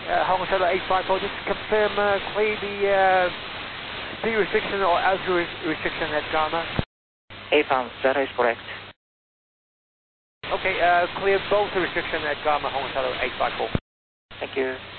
Hong Kong 854, just confirm clear the speed restriction or altitude restriction at Gamma. A-pound, that is correct. Okay, clear both the restriction at Gamma Hong Kong 854. Thank you.